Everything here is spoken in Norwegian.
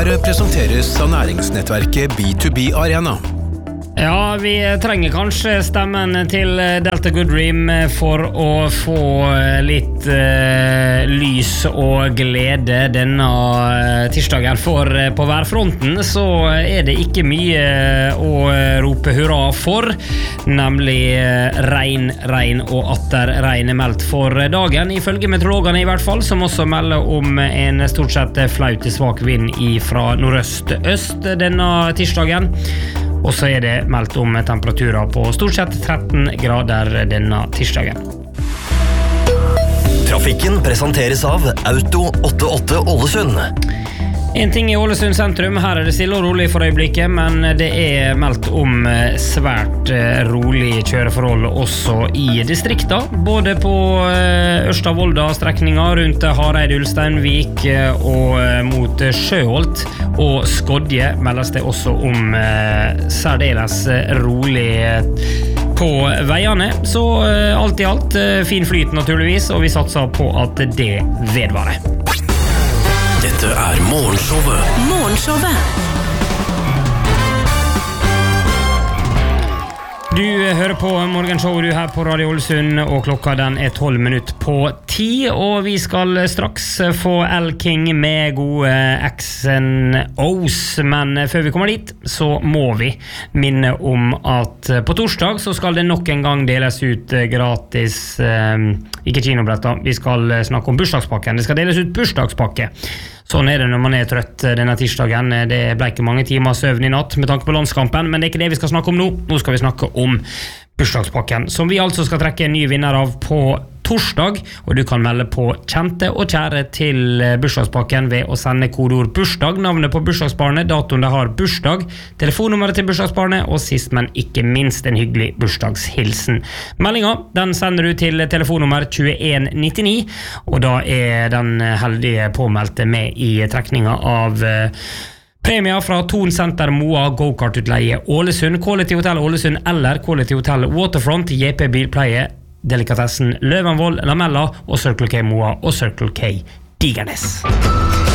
Her presenteres av næringsnettverket B2B Arena. Ja, vi trenger kanskje stemmen til Delta Goodream for å få litt lys og glede denne tirsdagen, for på værfronten så det ikke mye å rope hurra for, nemlig regn og atter regn meldt for dagen, ifølge meteorologene i hvert fall, som også melder om en stort sett flau til svak vind fra nordøst-øst denne tirsdagen. Og så det meldt om temperaturer på stort sett 13 grader denne tirsdagen. Trafikken presenteres av Auto 88 Ålesund. En ting i Ålesund sentrum, her det stille og rolig for øyeblikket, men det meldt om svært rolig kjøreforhold også i distrikta, både på Ørsta-Volda-strekninga rundt Hareid, Ulsteinvik og mot Sjøholt og Skodje meldes det også om særdeles rolig på veiene, så alt i alt fin flyt naturligvis, og vi satser på at det vedvarer. Dette Morgenshowet. Du hører på Morgenshowet du her på Radio Ålesund, og klokka den 12 minutter på 10, og vi skal straks få L-King med gode X&O's, men før vi kommer dit så må vi minne om at på torsdag så skal det nok en gang deles ut gratis, ikke kinobilletter, vi skal snakke om bursdagspakken, det skal deles ut bursdagspakke. Sånn det når man trøtt denne tirsdagen. Det ble ikke mange timer søvn i natt med tanke på landskampen, men det ikke det vi skal snakke om nå. Nå skal vi snakke om bursdagspakken, som vi altså skal trekke en ny vinner av på torsdag, og du kan melde på kjente og kjære til bursdagspakken ved å sende kodeord bursdag, navnet på bursdagsbarnet, datoen det har bursdag, telefonnummeret til bursdagsbarnet, og sist, men ikke minst en hyggelig bursdagshilsen. Meldinga, den sender du til telefonnummer 2199, og da den heldige påmeldte med i trekninga av premier fra Thon Center Moa Go-Kart-utleie Ålesund, Quality Hotel Ålesund eller Quality Hotel Waterfront, JP Bilpleie, Delikatessen Løvenvoll, Lamella og Circle K Moa og Circle K Digernes.